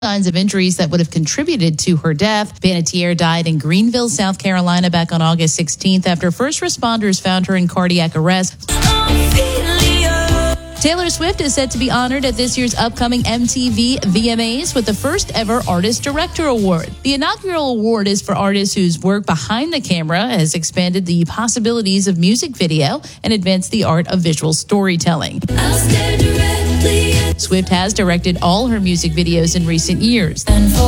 Signs of injuries that would have contributed to her death. Banatier died in Greenville, South Carolina back on August 16th after first responders found her in cardiac arrest. Taylor Swift is set to be honored at this year's upcoming MTV VMAs with the first ever Artist Director Award. The inaugural award is for artists whose work behind the camera has expanded the possibilities of music video and advanced the art of visual storytelling. Swift has directed all her music videos in recent years.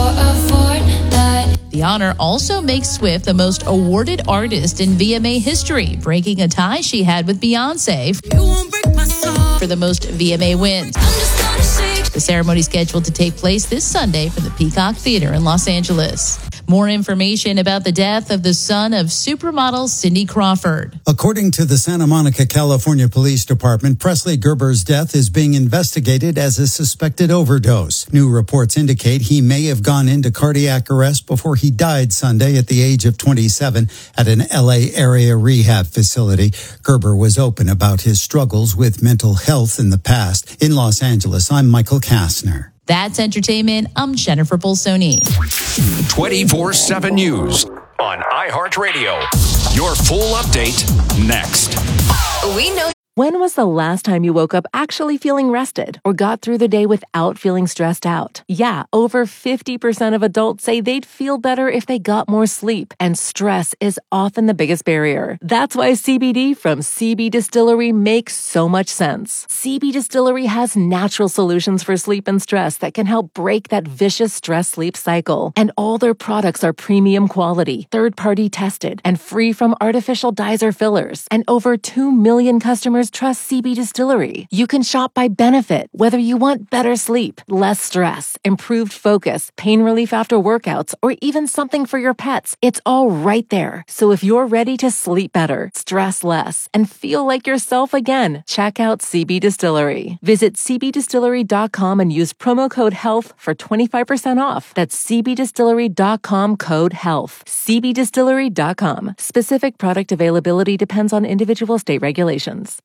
The honor also makes Swift the most awarded artist in VMA history, breaking a tie she had with Beyonce for the most VMA wins. The ceremony is scheduled to take place this Sunday from the Peacock Theater in Los Angeles. More information about the death of the son of supermodel Cindy Crawford. According to the Santa Monica, California Police Department, Presley Gerber's death is being investigated as a suspected overdose. New reports indicate he may have gone into cardiac arrest before he died Sunday at the age of 27 at an LA area rehab facility. Gerber was open about his struggles with mental health in the past. In Los Angeles, I'm Michael Kastner. That's entertainment. I'm Jennifer Bolsoni. 24/7 News on iHeartRadio. Your full update next. We know. When was the last time you woke up actually feeling rested or got through the day without feeling stressed out? Yeah, over 50% of adults say they'd feel better if they got more sleep, and stress is often the biggest barrier. That's why CBD from CB Distillery makes so much sense. CB Distillery has natural solutions for sleep and stress that can help break that vicious stress-sleep cycle. And all their products are premium quality, third-party tested, and free from artificial dyes or fillers. And over 2 million customers trust CB Distillery. You can shop by benefit, whether you want better sleep, less stress, improved focus, pain relief after workouts, or even something for your pets. It's all right there. So if you're ready to sleep better, stress less, and feel like yourself again, check out CB Distillery. Visit cbdistillery.com and use promo code HEALTH for 25% off. That's cbdistillery.com code HEALTH. cbdistillery.com. Specific product availability depends on individual state regulations.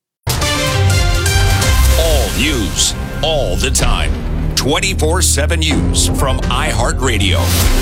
All news, all the time. 24/7 News from iHeartRadio.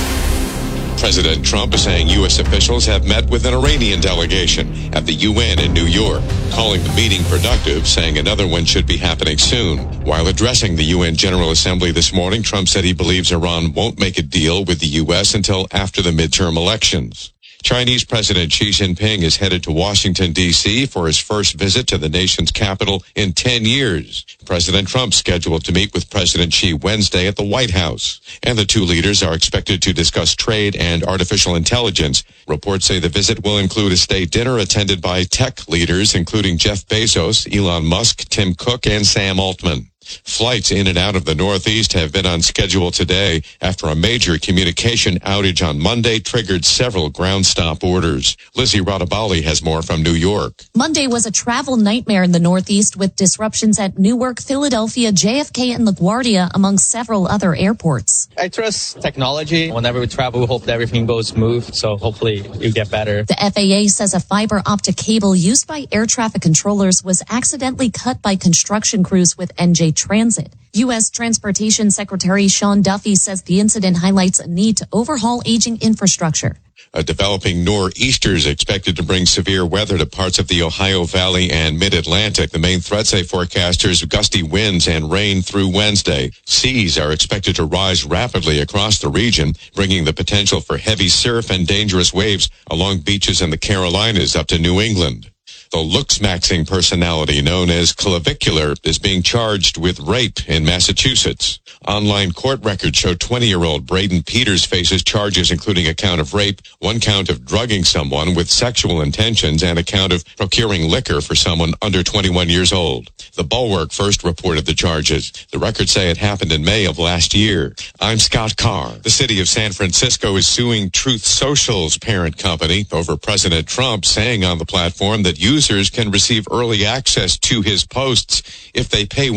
President Trump is saying U.S. officials have met with an Iranian delegation at the UN in New York, calling the meeting productive, saying another one should be happening soon. While addressing the UN General Assembly this morning, Trump said he believes Iran won't make a deal with the U.S. until after the midterm elections. Chinese President Xi Jinping is headed to Washington, D.C. for his first visit to the nation's capital in 10 years. President Trump's scheduled to meet with President Xi Wednesday at the White House. And the two leaders are expected to discuss trade and artificial intelligence. Reports say the visit will include a state dinner attended by tech leaders, including Jeff Bezos, Elon Musk, Tim Cook, and Sam Altman. Flights in and out of the Northeast have been on schedule today after a major communication outage on Monday triggered several ground stop orders. Lizzie Rodabali has more from New York. Monday was a travel nightmare in the Northeast with disruptions at Newark, Philadelphia, JFK, and LaGuardia, among several other airports. I trust technology. Whenever we travel, we hope that everything goes smooth, so hopefully it'll get better. The FAA says a fiber optic cable used by air traffic controllers was accidentally cut by construction crews with NJ Transit. U.S. Transportation Secretary Sean Duffy says the incident highlights a need to overhaul aging infrastructure. A developing nor'easter is expected to bring severe weather to parts of the Ohio Valley and mid-Atlantic. The main threats, say forecasters, gusty winds and rain through Wednesday. Seas are expected to rise rapidly across the region, bringing the potential for heavy surf and dangerous waves along beaches in the Carolinas up to New England. The looks-maxing personality known as Clavicular is being charged with rape in Massachusetts. Online court records show 20-year-old Braden Peters faces charges including a count of rape, one count of drugging someone with sexual intentions, and a count of procuring liquor for someone under 21 years old. The Bulwark first reported the charges. The records say it happened in May of last year. I'm Scott Carr. The city of San Francisco is suing Truth Social's parent company over President Trump saying on the platform that users can receive early access to his posts if they pay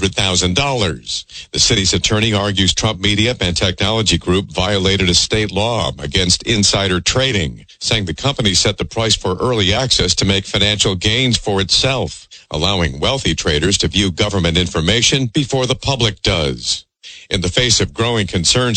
$100,000. The city's attorney argues Trump Media and Technology Group violated a state law against insider trading, saying the company set the price for early access to make financial gains for itself, allowing wealthy traders to view government information before the public does. In the face of growing concerns